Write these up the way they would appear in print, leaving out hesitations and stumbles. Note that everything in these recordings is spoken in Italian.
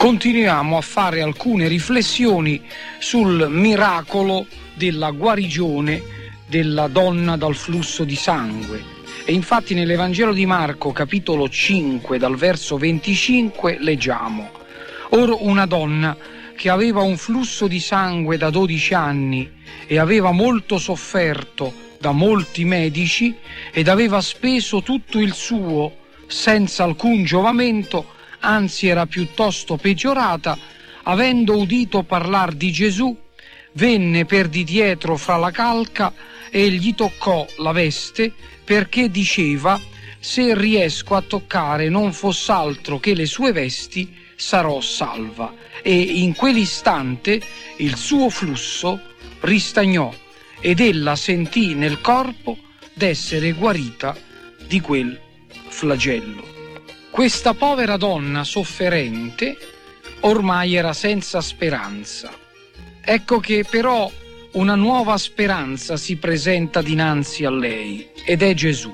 continuiamo a fare alcune riflessioni sul miracolo della guarigione della donna dal flusso di sangue. E infatti nell'Evangelo di Marco, capitolo 5, dal verso 25, leggiamo: «Ora una donna che aveva un flusso di sangue da 12 anni e aveva molto sofferto da molti medici ed aveva speso tutto il suo senza alcun giovamento, anzi era piuttosto peggiorata, avendo udito parlar di Gesù, venne per di dietro fra la calca e gli toccò la veste, perché diceva: se riesco a toccare non foss'altro che le sue vesti, sarò salva. E in quell'istante il suo flusso ristagnò ed ella sentì nel corpo d'essere guarita di quel flagello». Questa povera donna sofferente ormai era senza speranza. Ecco che però una nuova speranza si presenta dinanzi a lei, ed è Gesù.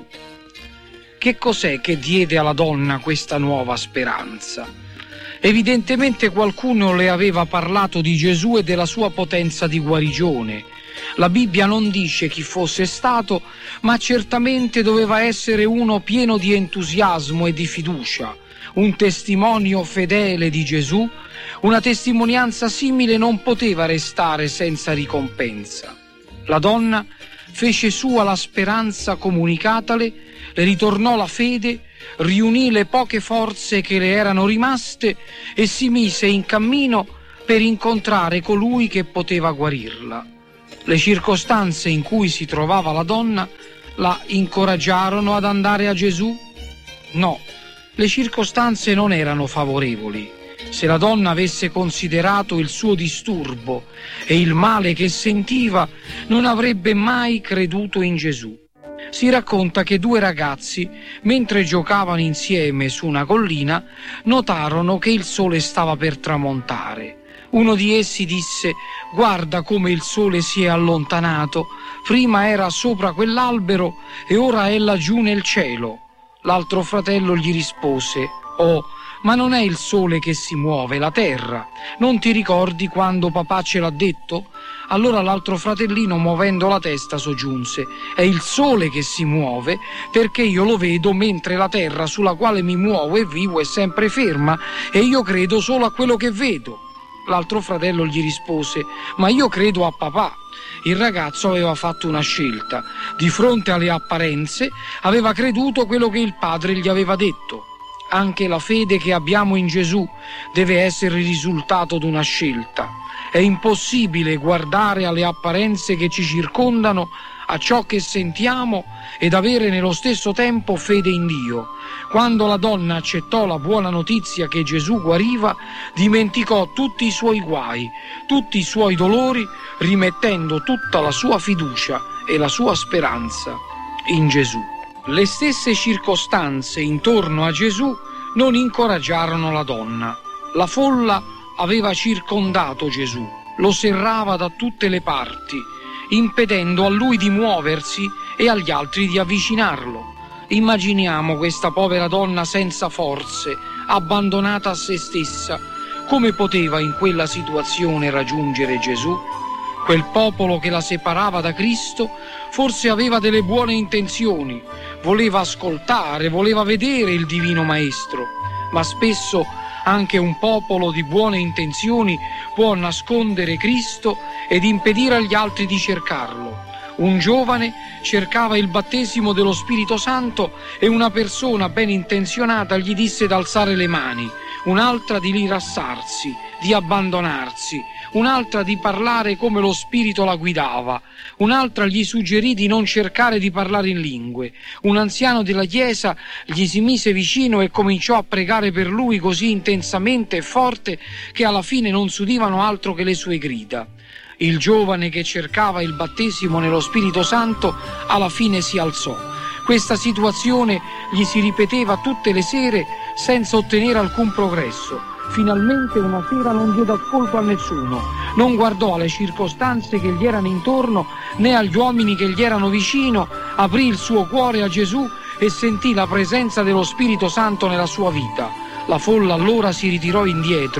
Che cos'è che diede alla donna questa nuova speranza? Evidentemente qualcuno le aveva parlato di Gesù e della sua potenza di guarigione. La Bibbia non dice chi fosse stato, ma certamente doveva essere uno pieno di entusiasmo e di fiducia, un testimonio fedele di Gesù. Una testimonianza simile non poteva restare senza ricompensa. La donna fece sua la speranza comunicatale, le ritornò la fede, riunì le poche forze che le erano rimaste e si mise in cammino per incontrare colui che poteva guarirla. Le circostanze in cui si trovava la donna la incoraggiarono ad andare a Gesù? No, le circostanze non erano favorevoli. Se la donna avesse considerato il suo disturbo e il male che sentiva, non avrebbe mai creduto in Gesù. Si racconta che due ragazzi, mentre giocavano insieme su una collina, notarono che il sole stava per tramontare. Uno di essi disse: «Guarda come il sole si è allontanato, prima era sopra quell'albero e ora è laggiù nel cielo». L'altro fratello gli rispose: «Oh, ma non è il sole che si muove, la terra. Non ti ricordi quando papà ce l'ha detto?» Allora l'altro fratellino, muovendo la testa, soggiunse: «È il sole che si muove, perché io lo vedo, mentre la terra sulla quale mi muovo e vivo è sempre ferma, e io credo solo a quello che vedo». L'altro fratello gli rispose: «Ma io credo a papà». Il ragazzo aveva fatto una scelta. Di fronte alle apparenze aveva creduto quello che il padre gli aveva detto. Anche la fede che abbiamo in Gesù deve essere il risultato di una scelta. È impossibile guardare alle apparenze che ci circondano, a ciò che sentiamo, ed avere nello stesso tempo fede in Dio. Quando la donna accettò la buona notizia che Gesù guariva, dimenticò tutti i suoi guai, tutti i suoi dolori, rimettendo tutta la sua fiducia e la sua speranza in Gesù. Le stesse circostanze intorno a Gesù non incoraggiarono la donna. La folla aveva circondato Gesù, lo serrava da tutte le parti, impedendo a lui di muoversi e agli altri di avvicinarlo. Immaginiamo questa povera donna senza forze, abbandonata a se stessa. Come poteva in quella situazione raggiungere Gesù? Quel popolo che la separava da Cristo forse aveva delle buone intenzioni, voleva ascoltare, voleva vedere il Divino Maestro, ma spesso anche un popolo di buone intenzioni può nascondere Cristo ed impedire agli altri di cercarlo. Un giovane cercava il battesimo dello Spirito Santo e una persona ben intenzionata gli disse d'alzare le mani, un'altra di rilassarsi, di abbandonarsi, un'altra di parlare come lo Spirito la guidava, un'altra gli suggerì di non cercare di parlare in lingue. Un anziano della chiesa gli si mise vicino e cominciò a pregare per lui così intensamente e forte che alla fine non si udivano altro che le sue grida. Il giovane che cercava il battesimo nello Spirito Santo alla fine si alzò. Questa situazione gli si ripeteva tutte le sere senza ottenere alcun progresso. Finalmente una sera non diede ascolto a nessuno, non guardò alle circostanze che gli erano intorno né agli uomini che gli erano vicino, aprì il suo cuore a Gesù e sentì la presenza dello Spirito Santo nella sua vita. La folla allora si ritirò indietro,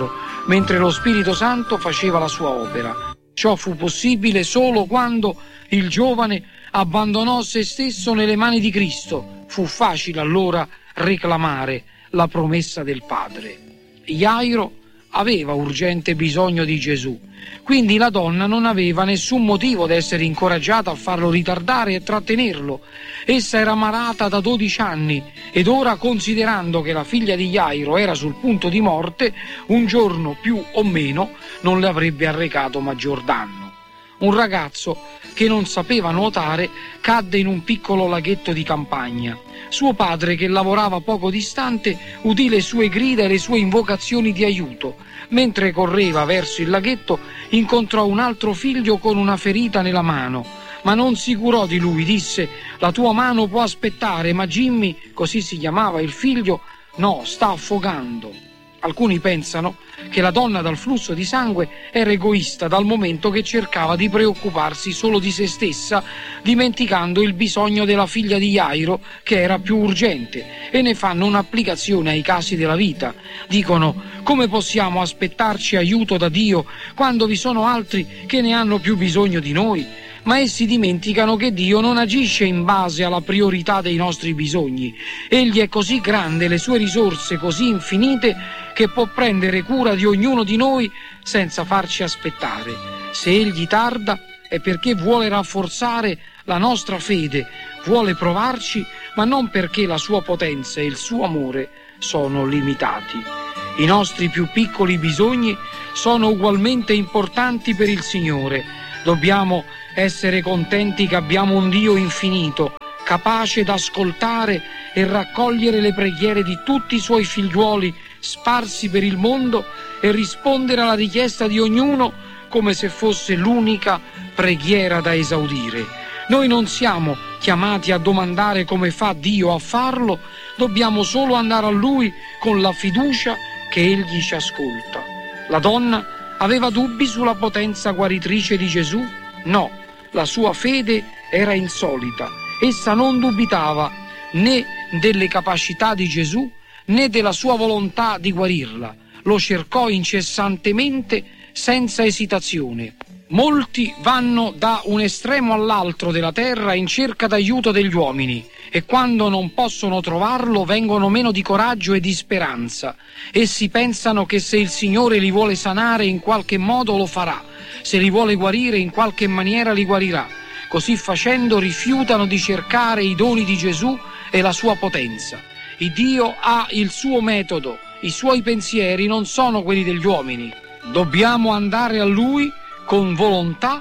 mentre lo Spirito Santo faceva la sua opera. Ciò fu possibile solo quando il giovane abbandonò se stesso nelle mani di Cristo. Fu facile allora reclamare la promessa del Padre. Jairo aveva urgente bisogno di Gesù, quindi la donna non aveva nessun motivo di essere incoraggiata a farlo ritardare e trattenerlo. Essa era malata da 12 anni ed ora, considerando che la figlia di Jairo era sul punto di morte, un giorno più o meno non le avrebbe arrecato maggior danno. Un ragazzo che non sapeva nuotare cadde in un piccolo laghetto di campagna. Suo padre, che lavorava poco distante, udì le sue grida e le sue invocazioni di aiuto. Mentre correva verso il laghetto, incontrò un altro figlio con una ferita nella mano, ma non si curò di lui. Disse: «La tua mano può aspettare», ma Jimmy, così si chiamava il figlio, no, sta affogando. Alcuni pensano che la donna dal flusso di sangue era egoista, dal momento che cercava di preoccuparsi solo di se stessa, dimenticando il bisogno della figlia di Jairo, che era più urgente, e ne fanno un'applicazione ai casi della vita. Dicono: come possiamo aspettarci aiuto da Dio quando vi sono altri che ne hanno più bisogno di noi? Ma essi dimenticano che Dio non agisce in base alla priorità dei nostri bisogni. Egli è così grande, le sue risorse così infinite, che può prendere cura di ognuno di noi senza farci aspettare. Se Egli tarda è perché vuole rafforzare la nostra fede, vuole provarci, ma non perché la sua potenza e il suo amore sono limitati. I nostri più piccoli bisogni sono ugualmente importanti per il Signore. Dobbiamo essere contenti che abbiamo un Dio infinito, capace d'ascoltare e raccogliere le preghiere di tutti i suoi figliuoli sparsi per il mondo e rispondere alla richiesta di ognuno come se fosse l'unica preghiera da esaudire. Noi non siamo chiamati a domandare come fa Dio a farlo, dobbiamo solo andare a Lui con la fiducia che Egli ci ascolta. La donna aveva dubbi sulla potenza guaritrice di Gesù? No, la sua fede era insolita. Essa non dubitava né delle capacità di Gesù né della sua volontà di guarirla. Lo cercò incessantemente, senza esitazione. Molti vanno da un estremo all'altro della terra in cerca d'aiuto degli uomini e quando non possono trovarlo vengono meno di coraggio e di speranza. Essi pensano che se il Signore li vuole sanare in qualche modo lo farà, se li vuole guarire in qualche maniera li guarirà. Così facendo rifiutano di cercare i doni di Gesù e la sua potenza. Il Dio ha il suo metodo, i suoi pensieri non sono quelli degli uomini. Dobbiamo andare a Lui con volontà,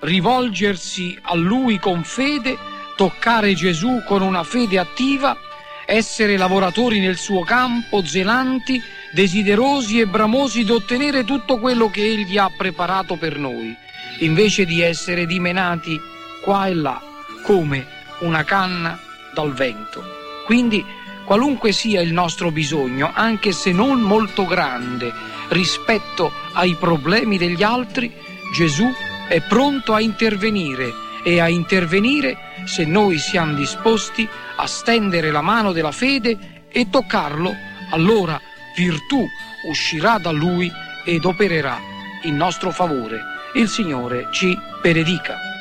rivolgersi a Lui con fede, toccare Gesù con una fede attiva, essere lavoratori nel suo campo, zelanti, desiderosi e bramosi di ottenere tutto quello che Egli ha preparato per noi, invece di essere dimenati qua e là come una canna dal vento. Quindi, qualunque sia il nostro bisogno, anche se non molto grande rispetto ai problemi degli altri, Gesù è pronto a intervenire e a intervenire se noi siamo disposti a stendere la mano della fede e toccarlo. Allora virtù uscirà da Lui ed opererà in nostro favore. Il Signore ci benedica.